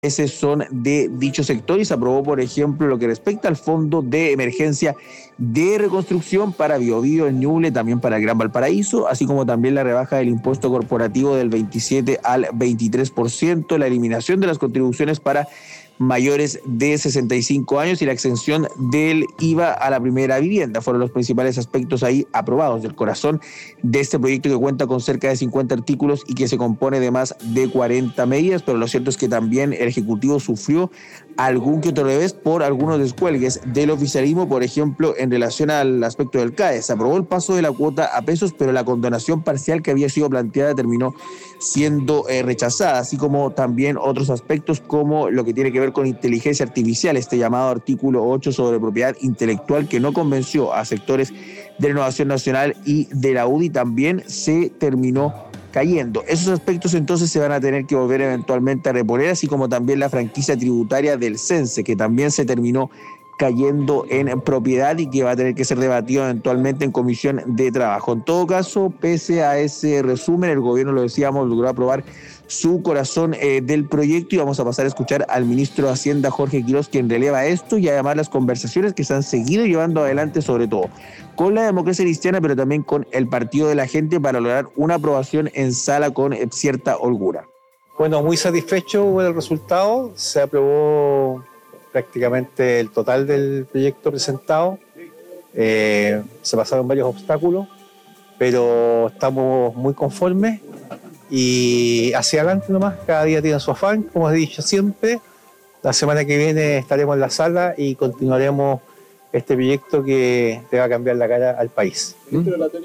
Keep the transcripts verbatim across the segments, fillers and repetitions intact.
Esos son de dicho sector y se aprobó, por ejemplo, lo que respecta al Fondo de Emergencia de Reconstrucción para Biobío, el Ñuble, también para el Gran Valparaíso, así como también la rebaja del impuesto corporativo del veintisiete al veintitrés por ciento, la eliminación de las contribuciones para mayores de sesenta y cinco años y la exención del I V A a la primera vivienda. Fueron los principales aspectos ahí aprobados del corazón de este proyecto que cuenta con cerca de cincuenta artículos y que se compone de más de cuarenta medidas, pero lo cierto es que también el Ejecutivo sufrió algún que otro revés por algunos descuelgues del oficialismo, por ejemplo, en relación al aspecto del C A E. Se aprobó el paso de la cuota a pesos, pero la condonación parcial que había sido planteada terminó siendo eh, rechazada, así como también otros aspectos como lo que tiene que ver con inteligencia artificial, este llamado artículo ocho sobre propiedad intelectual que no convenció a sectores de Renovación Nacional y de la U D I, también se terminó cayendo. Esos aspectos entonces se van a tener que volver eventualmente a reponer, así como también la franquicia tributaria del CENSE, que también se terminó cayendo en propiedad y que va a tener que ser debatido eventualmente en comisión de trabajo. En todo caso, pese a ese resumen, el gobierno, lo decíamos, logró aprobar su corazón eh, del proyecto y vamos a pasar a escuchar al ministro de Hacienda, Jorge Quiroz, quien releva esto y además las conversaciones que se han seguido llevando adelante, sobre todo con la democracia cristiana, pero también con el Partido de la Gente, para lograr una aprobación en sala con eh, cierta holgura. Bueno, muy satisfecho con el resultado. Se aprobó prácticamente el total del proyecto presentado. Eh, se pasaron varios obstáculos, pero estamos muy conformes y hacia adelante nomás. Cada día tiene su afán, como he dicho siempre. La semana que viene estaremos en la sala y continuaremos este proyecto que le va a cambiar la cara al país. ¿Mm?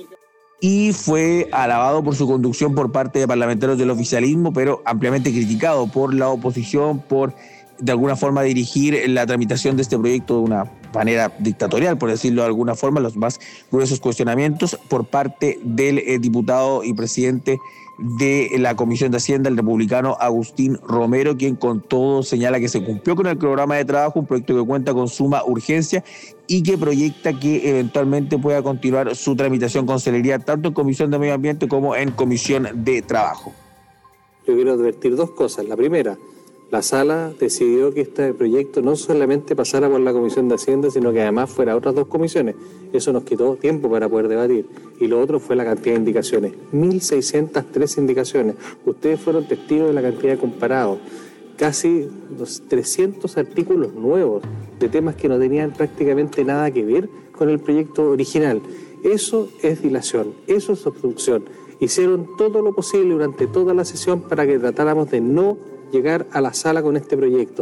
Y fue alabado por su conducción por parte de parlamentarios del oficialismo, pero ampliamente criticado por la oposición por de alguna forma dirigir la tramitación de este proyecto de una manera dictatorial, por decirlo de alguna forma, los más gruesos cuestionamientos por parte del eh, diputado y presidente de la Comisión de Hacienda, el republicano Agustín Romero, quien con todo señala que se cumplió con el programa de trabajo, un proyecto que cuenta con suma urgencia y que proyecta que eventualmente pueda continuar su tramitación con celeridad, tanto en Comisión de Medio Ambiente como en Comisión de Trabajo. Yo quiero advertir dos cosas. La primera, la sala decidió que este proyecto no solamente pasara por la Comisión de Hacienda, sino que además fuera a otras dos comisiones. Eso nos quitó tiempo para poder debatir. Y lo otro fue la cantidad de indicaciones. mil seiscientas tres indicaciones. Ustedes fueron testigos de la cantidad de comparados. Casi los trescientos artículos nuevos de temas que no tenían prácticamente nada que ver con el proyecto original. Eso es dilación, eso es obstrucción. Hicieron todo lo posible durante toda la sesión para que tratáramos de no llegar a la sala con este proyecto.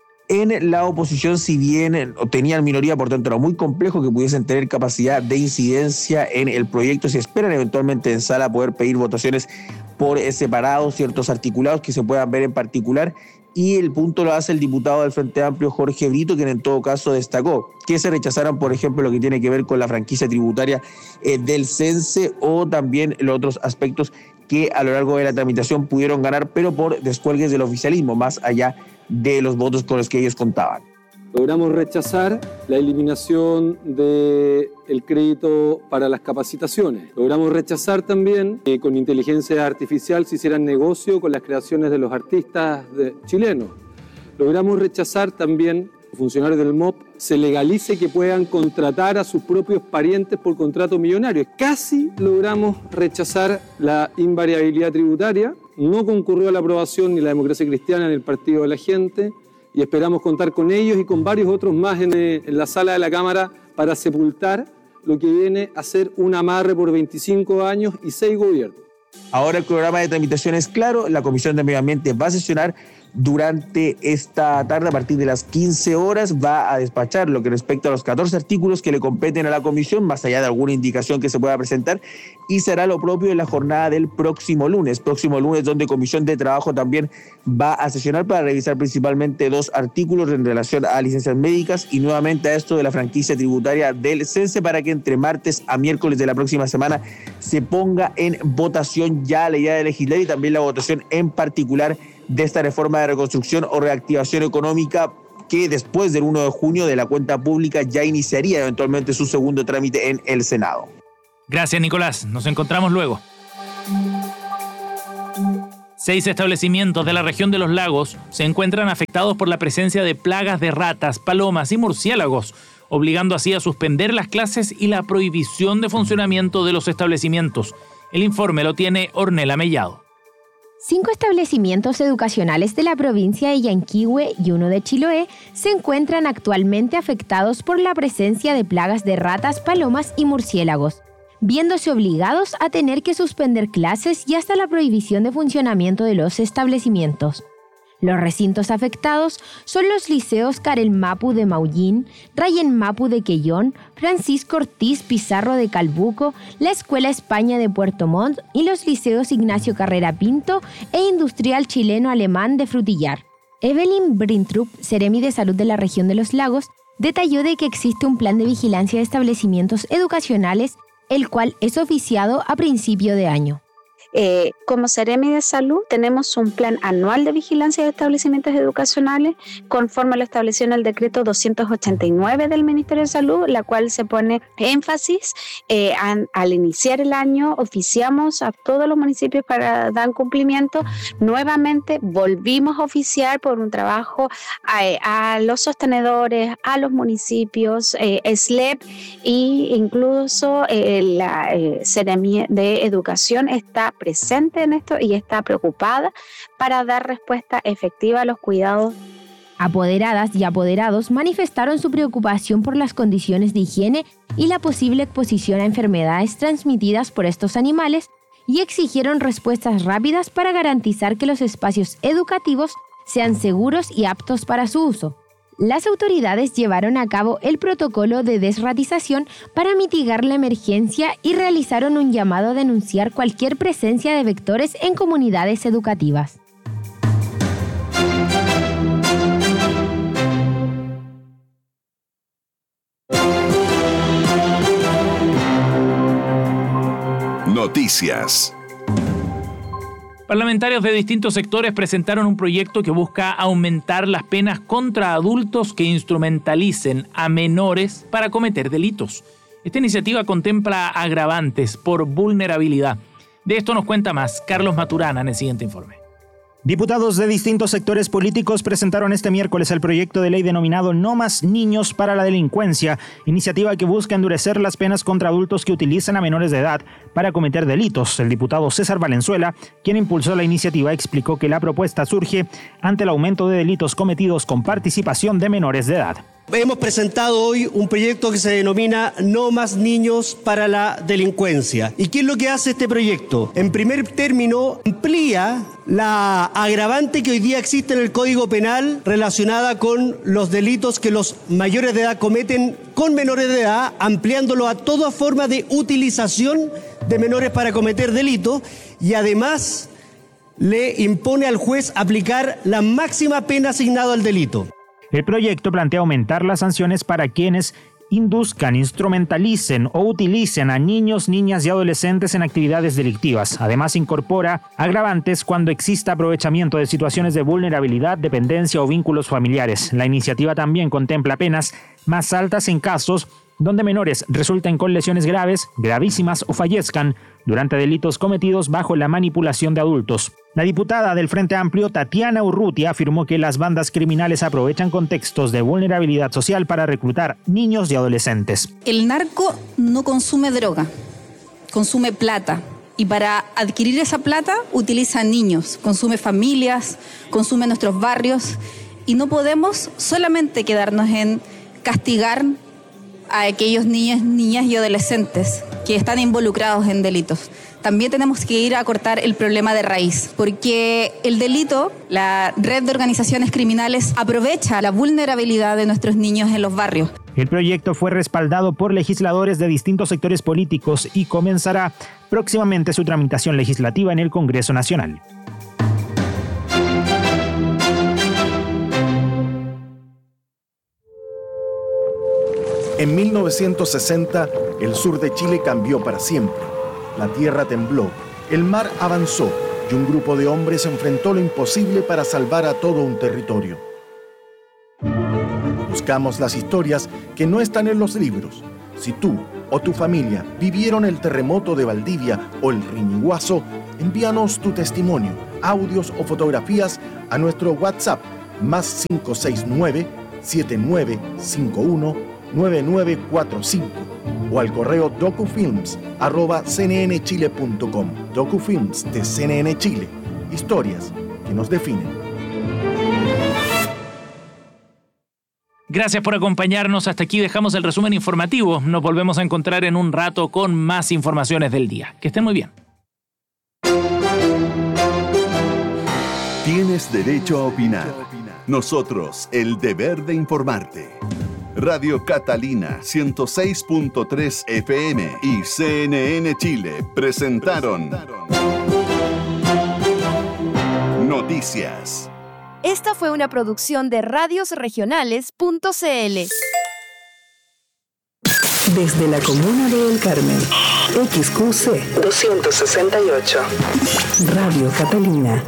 En la oposición, si bien tenían minoría, por tanto era muy complejo que pudiesen tener capacidad de incidencia en el proyecto. Si esperan eventualmente en sala poder pedir votaciones por separado, ciertos articulados que se puedan ver en particular. Y el punto lo hace el diputado del Frente Amplio, Jorge Brito, quien en todo caso destacó que se rechazaran, por ejemplo, lo que tiene que ver con la franquicia tributaria eh, del CENSE o también los otros aspectos que a lo largo de la tramitación pudieron ganar, pero por descuelgues del oficialismo, más allá de los votos con los que ellos contaban. Logramos rechazar la eliminación del crédito para las capacitaciones. Logramos rechazar también que con inteligencia artificial se hicieran negocio con las creaciones de los artistas de, chilenos. Logramos rechazar también que funcionarios del M O P se legalice que puedan contratar a sus propios parientes por contratos millonarios. Casi logramos rechazar la invariabilidad tributaria. No concurrió a la aprobación ni la democracia cristiana ni el Partido de la Gente. Y esperamos contar con ellos y con varios otros más en, en la sala de la Cámara para sepultar lo que viene a ser un amarre por veinticinco años y seis gobiernos. Ahora el programa de tramitación es claro. La Comisión de Medio Ambiente va a sesionar durante esta tarde a partir de las quince horas. Va a despachar lo que respecta a los catorce artículos que le competen a la comisión, más allá de alguna indicación que se pueda presentar, y será lo propio en la jornada del próximo lunes. Próximo lunes, donde Comisión de Trabajo también va a sesionar para revisar principalmente dos artículos en relación a licencias médicas y nuevamente a esto de la franquicia tributaria del CENSE, para que entre martes a miércoles de la próxima semana se ponga en votación ya la idea de legislar y también la votación en particular de esta reforma de reconstrucción o reactivación económica, que después del primero de junio de la cuenta pública ya iniciaría eventualmente su segundo trámite en el Senado. Gracias, Nicolás. Nos encontramos luego. Seis establecimientos de la región de los lagos se encuentran afectados por la presencia de plagas de ratas, palomas y murciélagos, obligando así a suspender las clases y la prohibición de funcionamiento de los establecimientos. El informe lo tiene Ornella Mellado. Cinco establecimientos educacionales de la provincia de Yanquihue y uno de Chiloé se encuentran actualmente afectados por la presencia de plagas de ratas, palomas y murciélagos, viéndose obligados a tener que suspender clases y hasta la prohibición de funcionamiento de los establecimientos. Los recintos afectados son los liceos Karel Mapu de Maullín, Rayen Mapu de Quellón, Francisco Ortiz Pizarro de Calbuco, la Escuela España de Puerto Montt y los liceos Ignacio Carrera Pinto e Industrial Chileno Alemán de Frutillar. Evelyn Brintrup, Seremi de Salud de la región de los lagos, detalló de que existe un plan de vigilancia de establecimientos educacionales, el cual es oficiado a principio de año. Eh, como Seremi de Salud tenemos un plan anual de vigilancia de establecimientos educacionales conforme lo estableció en el decreto doscientos ochenta y nueve del Ministerio de Salud, la cual se pone énfasis eh, an, al iniciar el año oficiamos a todos los municipios para dar cumplimiento. Nuevamente volvimos a oficiar por un trabajo a, a los sostenedores, a los municipios, eh, S L E P e incluso eh, la eh, Seremi de Educación está presente en esto y está preocupada para dar respuesta efectiva a los cuidados. Apoderadas y apoderados manifestaron su preocupación por las condiciones de higiene y la posible exposición a enfermedades transmitidas por estos animales y exigieron respuestas rápidas para garantizar que los espacios educativos sean seguros y aptos para su uso. Las autoridades llevaron a cabo el protocolo de desratización para mitigar la emergencia y realizaron un llamado a denunciar cualquier presencia de vectores en comunidades educativas. Noticias. Parlamentarios de distintos sectores presentaron un proyecto que busca aumentar las penas contra adultos que instrumentalicen a menores para cometer delitos. Esta iniciativa contempla agravantes por vulnerabilidad. De esto nos cuenta más Carlos Maturana en el siguiente informe. Diputados de distintos sectores políticos presentaron este miércoles el proyecto de ley denominado No Más Niños para la Delincuencia, iniciativa que busca endurecer las penas contra adultos que utilizan a menores de edad para cometer delitos. El diputado César Valenzuela, quien impulsó la iniciativa, explicó que la propuesta surge ante el aumento de delitos cometidos con participación de menores de edad. Hemos presentado hoy un proyecto que se denomina No Más Niños para la Delincuencia. ¿Y qué es lo que hace este proyecto? En primer término, amplía la agravante que hoy día existe en el Código Penal relacionada con los delitos que los mayores de edad cometen con menores de edad, ampliándolo a toda forma de utilización de menores para cometer delitos, y además le impone al juez aplicar la máxima pena asignada al delito. El proyecto plantea aumentar las sanciones para quienes induzcan, instrumentalicen o utilicen a niños, niñas y adolescentes en actividades delictivas. Además, incorpora agravantes cuando exista aprovechamiento de situaciones de vulnerabilidad, dependencia o vínculos familiares. La iniciativa también contempla penas más altas en casos donde menores resulten con lesiones graves, gravísimas o fallezcan durante delitos cometidos bajo la manipulación de adultos. La diputada del Frente Amplio, Tatiana Urrutia, afirmó que las bandas criminales aprovechan contextos de vulnerabilidad social para reclutar niños y adolescentes. El narco no consume droga, consume plata. Y para adquirir esa plata utiliza niños, consume familias, consume nuestros barrios. Y no podemos solamente quedarnos en castigar a aquellos niños, niñas y adolescentes que están involucrados en delitos. También tenemos que ir a cortar el problema de raíz, porque el delito, la red de organizaciones criminales, aprovecha la vulnerabilidad de nuestros niños en los barrios. El proyecto fue respaldado por legisladores de distintos sectores políticos y comenzará próximamente su tramitación legislativa en el Congreso Nacional. En mil novecientos sesenta, el sur de Chile cambió para siempre. La tierra tembló, el mar avanzó y un grupo de hombres enfrentó lo imposible para salvar a todo un territorio. Buscamos las historias que no están en los libros. Si tú o tu familia vivieron el terremoto de Valdivia o el Riñiguazo, envíanos tu testimonio audios o fotografías a nuestro WhatsApp más cinco seis nueve, siete nueve cinco uno, nueve nueve cuatro cinco o al correo docufilms arroba c n n chile punto com. Docufilms de C N N Chile. Historias que nos definen. Gracias por acompañarnos. Hasta aquí dejamos el resumen informativo. Nos volvemos a encontrar en un rato con más informaciones del día. Que estén muy bien. Tienes derecho a opinar. Nosotros, el deber de informarte. Radio Catalina ciento seis punto tres F M y C N N Chile presentaron Noticias. Esta fue una producción de radios regionales punto c l. Desde la comuna de El Carmen, X Q C doscientos sesenta y ocho. Radio Catalina.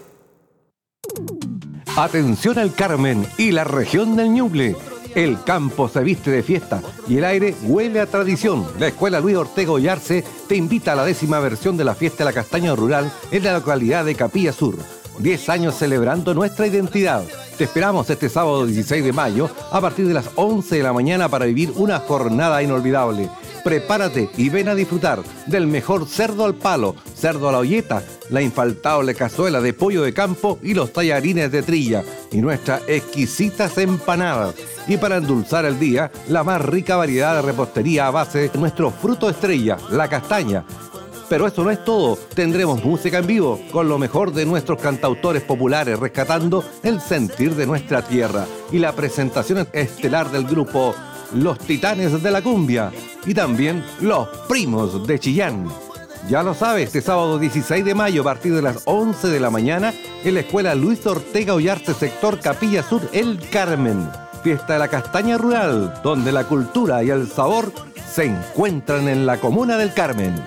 Atención al Carmen y la región del Ñuble. El campo se viste de fiesta y el aire huele a tradición. La Escuela Luis Ortega Ollarse te invita a la décima versión de la Fiesta de la Castaña Rural en la localidad de Capilla Sur. Diez años celebrando nuestra identidad. Te esperamos este sábado dieciséis de mayo a partir de las once de la mañana para vivir una jornada inolvidable. Prepárate y ven a disfrutar del mejor cerdo al palo, cerdo a la olleta, la infaltable cazuela de pollo de campo y los tallarines de trilla y nuestras exquisitas empanadas. Y para endulzar el día, la más rica variedad de repostería a base de nuestro fruto estrella, la castaña. Pero eso no es todo, tendremos música en vivo con lo mejor de nuestros cantautores populares rescatando el sentir de nuestra tierra y la presentación estelar del grupo Los Titanes de la Cumbia y también Los Primos de Chillán. Ya lo sabes, este sábado dieciséis de mayo a partir de las once de la mañana en la Escuela Luis Ortega Ollarse, sector Capilla Sur, El Carmen. Fiesta de la Castaña Rural, donde la cultura y el sabor se encuentran en la comuna del Carmen.